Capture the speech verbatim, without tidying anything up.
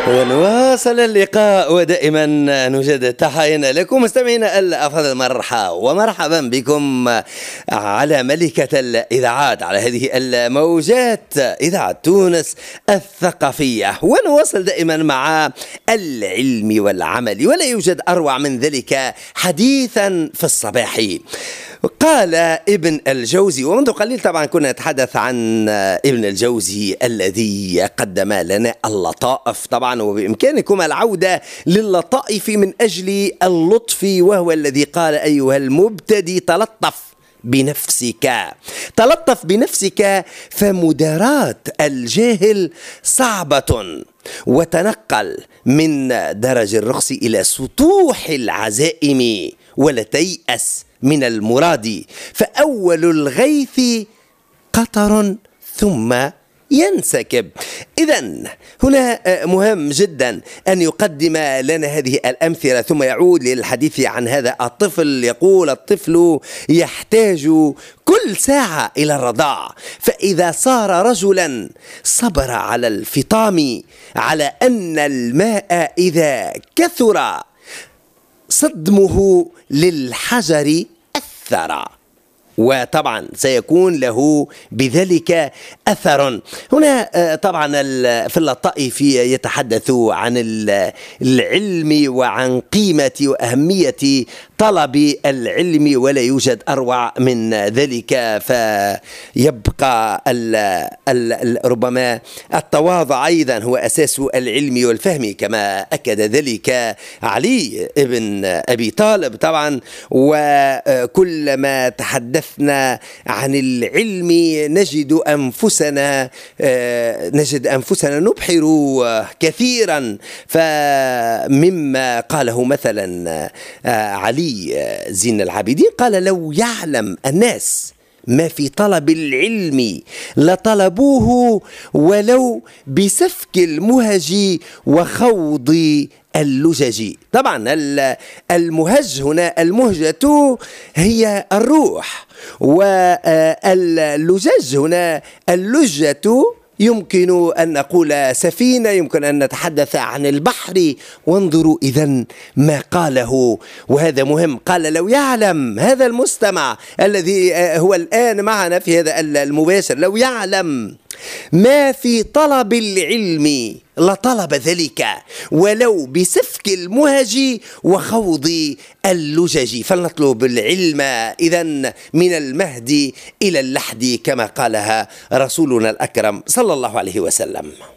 ونواصل اللقاء ودائما نجدد تحايانا لكم مستمعينا الأفاضل. مرحبا ومرحبا بكم على ملكة الإذاعات، على هذه الموجات إذاعة تونس الثقافية. ونواصل دائما مع العلم والعمل، ولا يوجد أروع من ذلك حديثا في الصباح. قال ابن الجوزي، ومنذ قليل طبعا كنا نتحدث عن ابن الجوزي الذي قدم لنا اللطائف طبعا، وبإمكانكم العودة للطائف من أجل اللطف، وهو الذي قال: أيها المبتدي تلطف بنفسك، تلطف بنفسك فمداراة الجاهل صعبة، وتنقل من درج الرخص إلى سطوح العزائم، ولا تيأس من المراد، فأول الغيث قطر ثم ينسكب. إذن هنا مهم جدا أن يقدم لنا هذه الأمثلة، ثم يعود للحديث عن هذا الطفل. يقول: الطفل يحتاج كل ساعة إلى الرضاع، فإذا صار رجلا صبر على الفطام، على أن الماء إذا كثر صدمه للحجر أثر، وطبعا سيكون له بذلك أثر. هنا طبعا في اللطائف يتحدث عن العلم وعن قيمة وأهمية طلب العلم، ولا يوجد أروع من ذلك. فيبقى ال ال ربما التواضع أيضا هو أساس العلم والفهم، كما أكد ذلك علي ابن أبي طالب طبعا. وكلما تحدثنا عن العلم نجد أنفسنا نجد أنفسنا نبحر كثيرا. فمما قاله مثلا علي زين العابدين، قال: لو يعلم الناس ما في طلب العلم لطلبوه ولو بسفك المهج وخوض اللجج. طبعا المهج هنا، المهجة هي الروح، واللجج هنا اللجة يمكن أن نقول سفينة، يمكن أن نتحدث عن البحر. وانظروا إذن ما قاله، وهذا مهم. قال: لو يعلم هذا المستمع الذي هو الآن معنا في هذا المباشر، لو يعلم ما في طلب العلم لطلب ذلك ولو بسفك المهج وخوض اللجج. فلنطلب العلم إذن من المهد إلى اللحد، كما قالها رسولنا الأكرم صلى الله عليه وسلم.